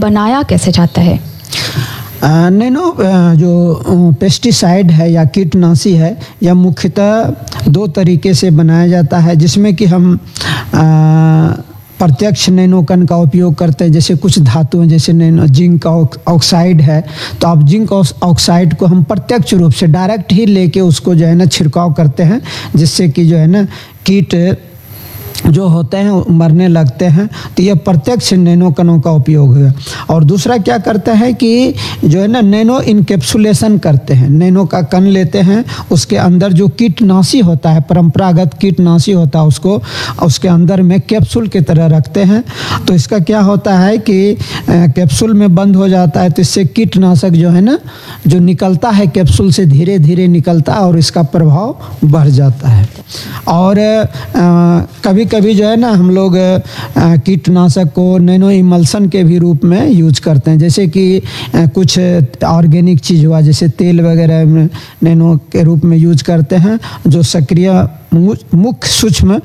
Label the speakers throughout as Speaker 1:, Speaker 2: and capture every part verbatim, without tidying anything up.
Speaker 1: बनाया कैसे जाता है?
Speaker 2: नैनो जो पेस्टिसाइड है या कीटनाशी है, यह मुख्यतः दो तरीके से बनाया जाता है, जिसमें कि हम प्रत्यक्ष नैनो कण का उपयोग करते हैं। जैसे कुछ धातु हैं, जैसे नैनो जिंक ऑक्साइड है, तो आप जिंक ऑक्साइड को हम प्रत्यक्ष रूप से डायरेक्ट ही लेके उसको जो है ना छिड़काव करते हैं, जिससे कि जो है ना कीट जो होते हैं मरने लगते हैं। तो यह प्रत्यक्ष नैनो कणों का उपयोग है। और दूसरा क्या करते हैं कि जो है ना नैनो इनकैप्सुलेशन करते हैं। नैनो का कण लेते हैं, उसके अंदर जो कीटनाशी होता है, परंपरागत कीटनाशी होता है, उसको उसके अंदर में कैप्सूल की तरह रखते हैं। तो इसका क्या होता है कि कैप्सूल में बंद हो जाता है, तो इससे कीटनाशक जो है ना जो निकलता है कैप्सूल से धीरे धीरे निकलता है और इसका प्रभाव बढ़ जाता है। और कभी कभी जो है ना हम लोग कीटनाशक को नैनो इमल्सन के भी रूप में यूज करते हैं। जैसे कि कुछ ऑर्गेनिक चीज़ हुआ, जैसे तेल वगैरह में नैनो के रूप में यूज करते हैं, जो सक्रिय मुख्य सूक्ष्म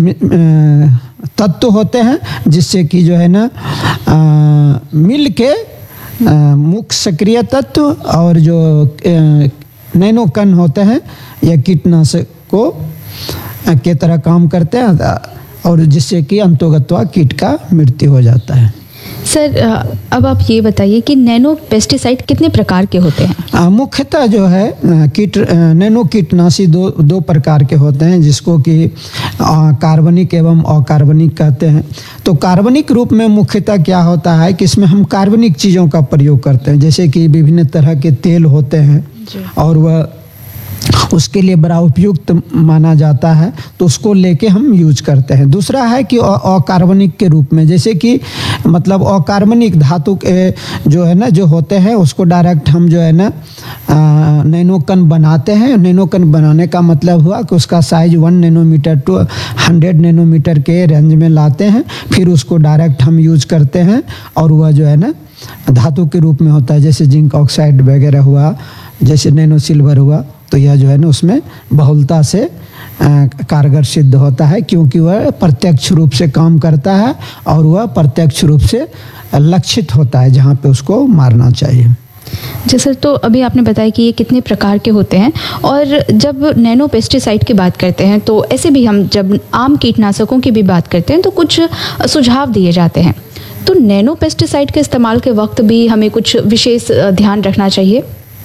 Speaker 2: तत्व होते हैं, जिससे कि जो है ना मिल के मुख्य सक्रिय तत्व और जो नैनो कण होते हैं यह कीटनाशक को के तरह काम करते हैं, और जिससे कि अंतोगत्वा कीट का मृत्यु हो जाता है।
Speaker 1: सर, अब आप ये बताइए कि नैनो पेस्टिसाइड कितने प्रकार के होते हैं?
Speaker 2: मुख्यतः जो है कीट नैनो कीटनाशी दो दो प्रकार के होते हैं, जिसको कि कार्बनिक एवं अकार्बनिक कहते हैं। तो कार्बनिक रूप में मुख्यतः क्या होता है कि इसमें हम कार्बनिक चीज़ों का प्रयोग करते हैं, जैसे कि विभिन्न तरह के तेल होते हैं और वह उसके लिए बड़ा उपयुक्त माना जाता है, तो उसको लेके हम यूज करते हैं। दूसरा है कि अकार्बनिक के रूप में, जैसे कि मतलब अकार्बनिक धातु के जो है ना जो होते हैं, उसको डायरेक्ट हम जो है ना नैनो कण बनाते हैं। नैनो कण बनाने का मतलब हुआ कि उसका size one nanometre two hundred nanometre के रेंज में लाते हैं, फिर उसको डायरेक्ट हम यूज करते हैं और वह जो है ना धातु के रूप में होता है। जैसे जिंक ऑक्साइड वगैरह हुआ, जैसे नैनो सिल्वर हुआ, तो यह जो है ना उसमें बहुलता से कारगर सिद्ध होता है, क्योंकि वह प्रत्यक्ष रूप से काम करता है और वह प्रत्यक्ष रूप से लक्षित होता है जहाँ पे उसको मारना चाहिए।
Speaker 1: जी सर, तो अभी आपने बताया कि ये कितने प्रकार के होते हैं, और जब नैनो पेस्टिसाइड की बात करते हैं तो ऐसे भी हम जब आम कीटनाशकों की भी बात करते हैं तो कुछ सुझाव दिए जाते हैं। तो नैनो पेस्टिसाइड के इस्तेमाल के वक्त भी हमें कुछ विशेष ध्यान रखना चाहिए?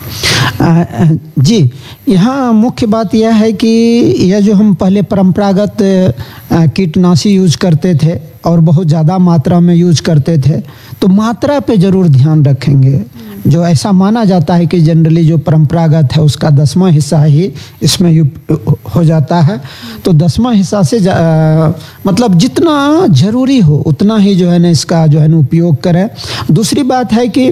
Speaker 2: जी, यहाँ मुख्य बात यह है कि यह जो हम पहले परंपरागत कीटनाशी यूज करते थे और बहुत ज़्यादा मात्रा में यूज करते थे, तो मात्रा पे ज़रूर ध्यान रखेंगे। जो ऐसा माना जाता है कि जनरली जो परंपरागत है उसका दसवां हिस्सा ही इसमें हो जाता है, तो दसवां हिस्सा से मतलब जितना ज़रूरी हो उतना ही जो है ना इसका जो है ना उपयोग करें। दूसरी बात है कि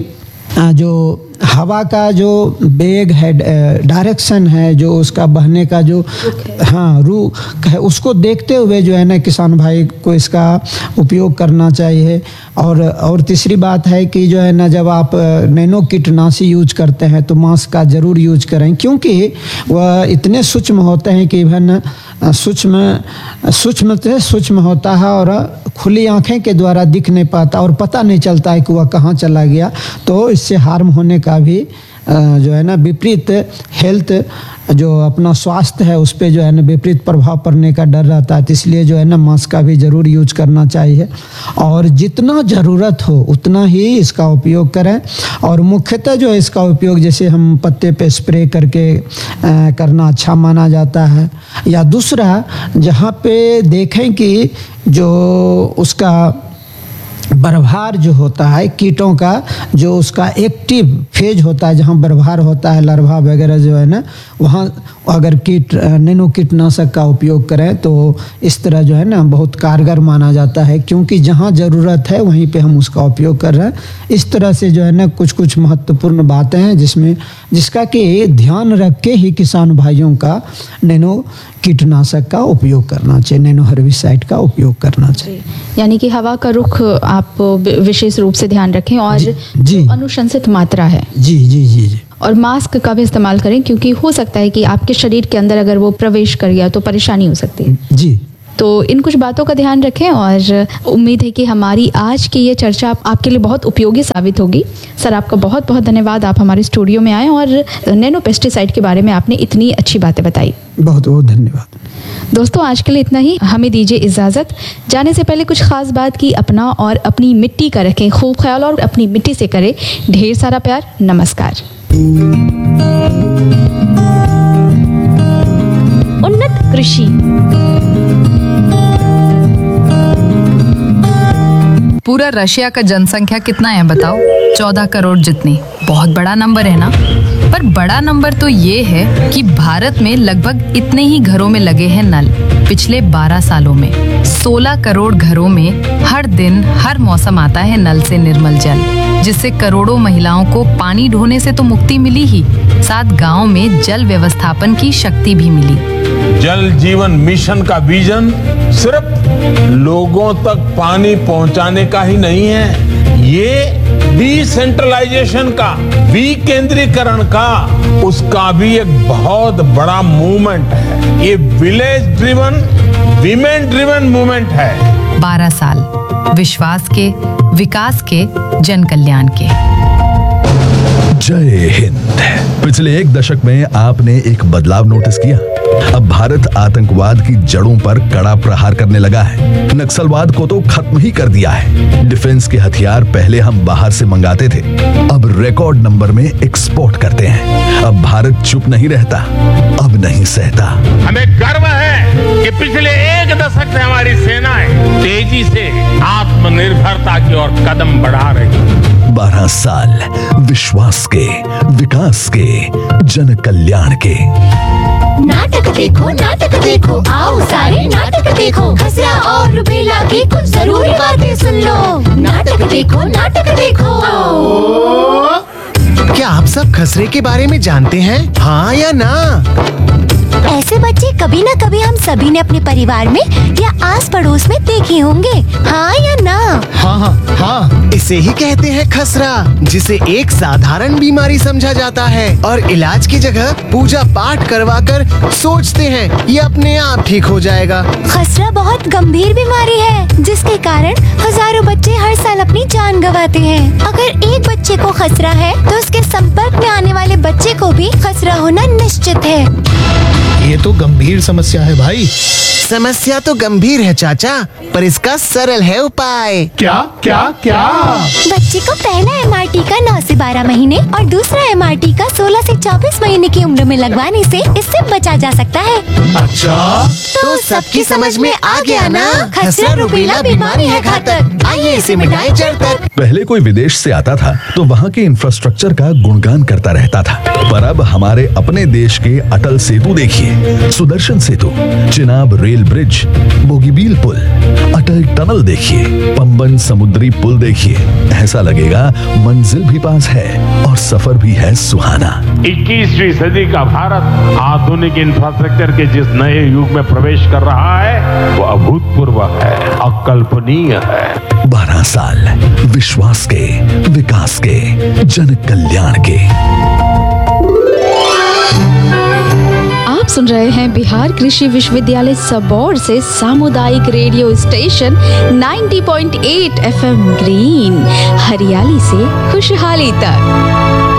Speaker 2: जो हवा का जो वेग है, डायरेक्शन है, जो उसका बहने का जो हाँ रुख है, उसको देखते हुए जो है ना किसान भाई को इसका उपयोग करना चाहिए। और और तीसरी बात है कि जो है ना जब आप नैनो कीटनाशी यूज करते हैं तो मास्क का ज़रूर यूज करें, क्योंकि वह इतने सूक्ष्म होते हैं कि इवन सूक्ष्म सूक्ष्म से सूक्ष्म होता है और खुली आंखें के द्वारा दिख नहीं पाता और पता नहीं चलता है कि वह कहाँ चला गया। तो इससे हार्म होने का भी जो है ना विपरीत हेल्थ जो अपना स्वास्थ्य है उस पर जो है ना विपरीत प्रभाव पड़ने का डर रहता है। तो इसलिए जो है ना मास्क का भी ज़रूर यूज करना चाहिए और जितना ज़रूरत हो उतना ही इसका उपयोग करें। और मुख्यतः जो इसका उपयोग जैसे हम पत्ते पे स्प्रे करके आ, करना अच्छा माना जाता है, या दूसरा जहाँ पे देखें कि जो उसका बर्भार जो होता है कीटों का, जो उसका एक्टिव फेज होता है जहाँ बर्भार होता है, लार्वा वगैरह जो है ना, वहाँ अगर कीट नैनो कीटनाशक का उपयोग करें तो इस तरह जो है ना बहुत कारगर माना जाता है, क्योंकि जहाँ ज़रूरत है वहीं पे हम उसका उपयोग कर रहे हैं। इस तरह से जो है ना कुछ कुछ महत्वपूर्ण बातें हैं जिसमें जिसका कि ध्यान रख के ही किसान भाइयों का नैनो कीटनाशक का उपयोग करना चाहिए, नैनो हर्बिसाइड का उपयोग करना चाहिए।
Speaker 1: यानी कि हवा का रुख आप विशेष रूप से ध्यान रखें और जी, जी, अनुशंसित मात्रा है
Speaker 2: जी जी जी जी
Speaker 1: और मास्क का भी इस्तेमाल करें, क्योंकि हो सकता है कि आपके शरीर के अंदर अगर वो प्रवेश कर गया तो परेशानी हो सकती है।
Speaker 2: जी
Speaker 1: तो इन कुछ बातों का ध्यान रखें और उम्मीद है कि हमारी आज की ये चर्चा आप, आपके लिए बहुत उपयोगी साबित होगी। सर, आपका बहुत बहुत धन्यवाद, आप हमारे स्टूडियो में आए और नैनो पेस्टिसाइड के बारे में आपने इतनी अच्छी बातें बताई।
Speaker 2: बहुत बहुत धन्यवाद।
Speaker 1: दोस्तों, आज के लिए इतना ही। हमें दीजिए इजाज़त। जाने से पहले कुछ खास बात की अपना और अपनी मिट्टी का रखें खूब ख्याल और अपनी मिट्टी से करें ढेर सारा प्यार। नमस्कार।
Speaker 3: उन्नत कृषि।
Speaker 4: पूरा रशिया का जनसंख्या कितना है बताओ? चौदह करोड़ जितनी। बहुत बड़ा नंबर है ना? पर बड़ा नंबर तो ये है कि भारत में लगभग इतने ही घरों में लगे हैं नल। पिछले बारह सालों में सोलह करोड़ घरों में हर दिन हर मौसम आता है नल से निर्मल जल, जिससे करोड़ों महिलाओं को पानी ढोने से तो मुक्ति मिली ही, साथ गांव में जल व्यवस्थापन की शक्ति भी मिली।
Speaker 5: जल जीवन मिशन का विजन सिर्फ लोगों तक पानी पहुंचाने का ही नहीं है, ये डिसेंट्रलाइजेशन का, विकेंद्रीकरण का, उसका भी एक बहुत बड़ा मूवमेंट है। ये village driven, women driven movement है।
Speaker 4: बारह साल विश्वास के, विकास के, जन कल्याण के।
Speaker 6: जय हिंद। पिछले एक दशक में आपने एक बदलाव नोटिस किया? अब भारत आतंकवाद की जड़ों पर कड़ा प्रहार करने लगा है। नक्सलवाद को तो खत्म ही कर दिया है। डिफेंस के हथियार पहले हम बाहर से मंगाते थे, अब रिकॉर्ड नंबर में एक्सपोर्ट करते हैं। अब भारत चुप नहीं रहता, अब नहीं सहता।
Speaker 5: हमें गर्व है कि पिछले एक दशक से हमारी सेनाएं तेजी से आत्मनिर्भरता की ओर कदम बढ़ा रही है।
Speaker 6: बारह साल विश्वास के, विकास के, जन कल्याण के।
Speaker 3: नाटक देखो, नाटक देखो, आओ सारे नाटक देखो। खसरा और रुबेला की कुछ जरूरी बातें सुन लो। नाटक देखो, नाटक देखो।
Speaker 7: क्या आप सब खसरे के बारे में जानते हैं? हाँ या ना?
Speaker 3: ऐसे बच्चे कभी न कभी हम सभी ने अपने परिवार में या आस पड़ोस में देखे होंगे। हाँ या ना?
Speaker 7: हाँ हाँ हाँ, इसे ही कहते हैं खसरा, जिसे एक साधारण बीमारी समझा जाता है और इलाज की जगह पूजा पाठ करवाकर सोचते हैं ये अपने आप ठीक हो जाएगा।
Speaker 3: खसरा बहुत गंभीर बीमारी है, जिसके कारण हजारों बच्चे हर साल अपनी जान गंवाते हैं। अगर एक बच्चे को खसरा है तो उसके संपर्क में आने वाले बच्चे को भी खसरा होना निश्चित है।
Speaker 8: ये तो गंभीर समस्या है भाई।
Speaker 7: समस्या तो गंभीर है चाचा, पर इसका सरल है उपाय।
Speaker 8: क्या क्या क्या?
Speaker 3: बच्चे को पहला एम आर टी का नौ से बारह महीने और दूसरा एम आर टी का सोलह से चौबीस महीने की उम्र में लगवाने से इससे बचा जा सकता है।
Speaker 8: अच्छा,
Speaker 3: तो सबकी समझ में आ गया ना? खसरा रुबेला बीमारी है घातक, आइए इसे मिटाएं जड़ तक।
Speaker 6: पहले कोई विदेश से आता था तो वहाँ के इंफ्रास्ट्रक्चर का गुणगान करता रहता था, पर अब हमारे अपने देश के अटल सेतु देखिए, सुदर्शन सेतु, चिनाब रेल ब्रिज, बोगीबील पुल, अटल टनल देखिए, पंबन समुद्री पुल देखिए। ऐसा लगेगा मंजिल भी पास है और सफर भी है सुहाना।
Speaker 5: इक्कीसवीं सदी का भारत आधुनिक इंफ्रास्ट्रक्चर के जिस नए युग में प्रवेश कर रहा है वो अभूतपूर्व है, अकल्पनीय है।
Speaker 6: बारह साल विश्वास के, विकास के, जन कल्याण के।
Speaker 1: आप सुन रहे हैं बिहार कृषि विश्वविद्यालय सबौर से सामुदायिक रेडियो स्टेशन नब्बे पॉइंट आठ एफ एम ग्रीन, हरियाली से खुशहाली तक।